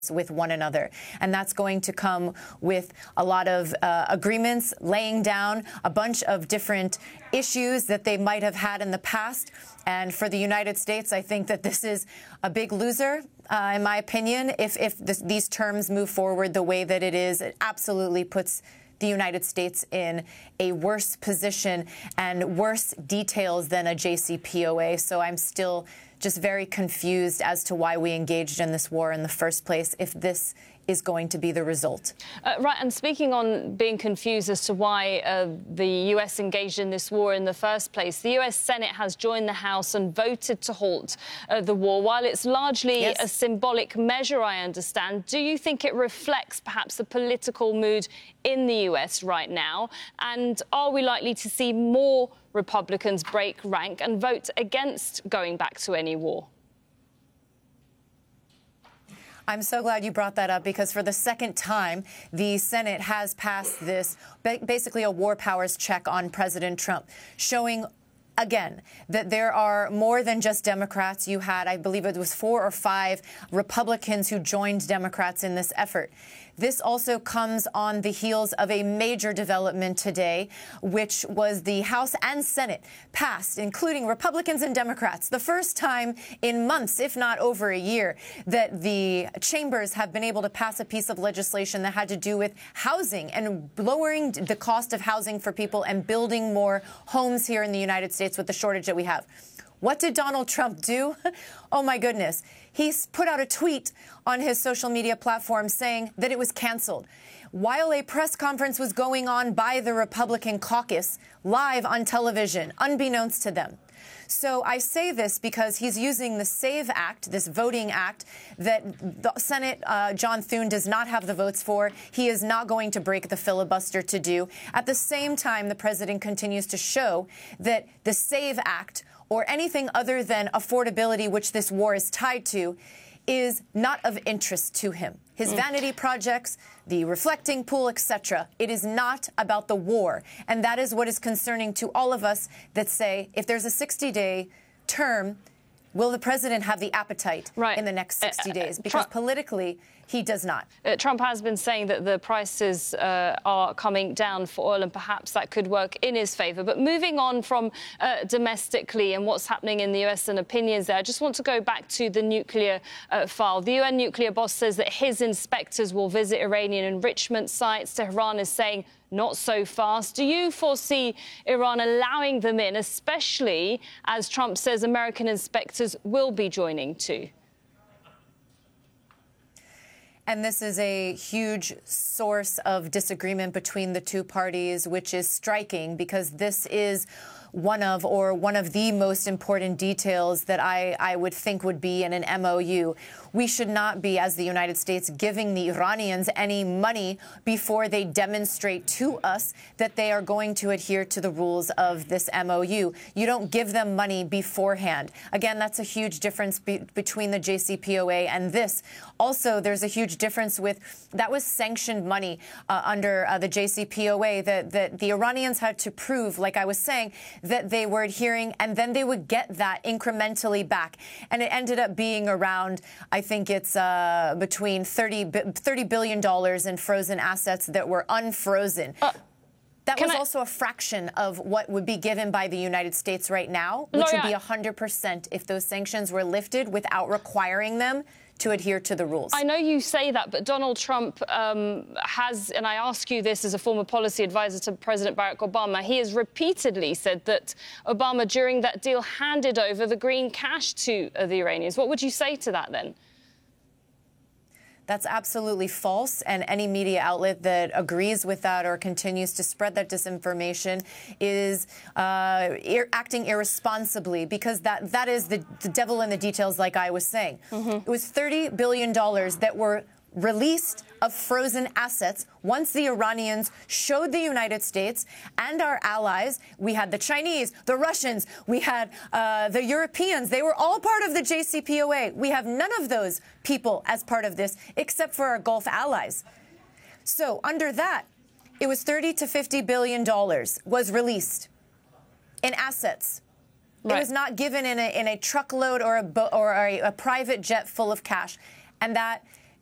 with one another. And that's going to come with a lot of agreements, laying down a bunch of different issues that they might have had in the past. And for the United States, I think that this is a big loser, in my opinion. If these terms move forward the way that it is, it absolutely puts the United States in a worse position and worse details than a JCPOA. So I'm still just very confused as to why we engaged in this war in the first place, if this is going to be the result. Right, and speaking on being confused as to why the US engaged in this war in the first place, the US Senate has joined the House and voted to halt the war. While it's largely a symbolic measure, I understand, do you think it reflects perhaps the political mood in the US right now? And are we likely to see more Republicans break rank and vote against going back to any war? I'm so glad you brought that up, because for the second time, the Senate has passed this, basically a war powers check on President Trump, showing again that there are more than just Democrats. You had, I believe it was 4 or 5 Republicans who joined Democrats in this effort. This also comes on the heels of a major development today, which was the House and Senate passed, including Republicans and Democrats, the first time in months, if not over a year, that the chambers have been able to pass a piece of legislation that had to do with housing and lowering the cost of housing for people and building more homes here in the United States with the shortage that we have. What did Donald Trump do? Oh, my goodness. He's put out a tweet on his social media platform saying that it was canceled, while a press conference was going on by the Republican caucus live on television, unbeknownst to them. So I say this because he's using the SAVE Act, this voting act that the Senate, John Thune, does not have the votes for. He is not going to break the filibuster to do. At the same time, the president continues to show that the SAVE Act, or anything other than affordability, which this war is tied to, is not of interest to him. His vanity projects, the reflecting pool, etc. It is not about the war. And that is what is concerning to all of us that say, if there's a 60-day term, will the president have the appetite in the next 60 days? Because politically, he does not. Trump has been saying that the prices are coming down for oil, and perhaps that could work in his favour. But moving on from domestically and what's happening in the US and opinions there, I just want to go back to the nuclear file. The UN nuclear boss says that his inspectors will visit Iranian enrichment sites. Tehran is saying not so fast. Do you foresee Iran allowing them in, especially as Trump says American inspectors will be joining too? And this is a huge source of disagreement between the two parties, which is striking, because this is one of the most important details that I would think would be in an MOU. We should not be, as the United States, giving the Iranians any money before they demonstrate to us that they are going to adhere to the rules of this MOU. You don't give them money beforehand. Again, that's a huge difference between the JCPOA and this. Also, there's a huge difference with that was sanctioned money under the JCPOA that the Iranians had to prove, like I was saying, that they were adhering, and then they would get that incrementally back. And it ended up being around, I think it's between $30 billion in frozen assets that were unfrozen. That was also a fraction of what would be given by the United States right now, which would be 100% if those sanctions were lifted without requiring them to adhere to the rules. I know you say that, but Donald Trump has, and I ask you this as a former policy advisor to President Barack Obama, he has repeatedly said that Obama, during that deal, handed over the green cash to the Iranians. What would you say to that then? That's absolutely false, and any media outlet that agrees with that or continues to spread that disinformation is acting irresponsibly, because that is the devil in the details, like I was saying. It was $30 billion that were released of frozen assets once the Iranians showed the United States and our allies. We had the Chinese, the Russians, we had the Europeans. They were all part of the JCPOA. We have none of those people as part of this, except for our Gulf allies. So under that, it was $30 to $50 billion was released in assets. It was not given in a truckload or a private jet full of cash. And that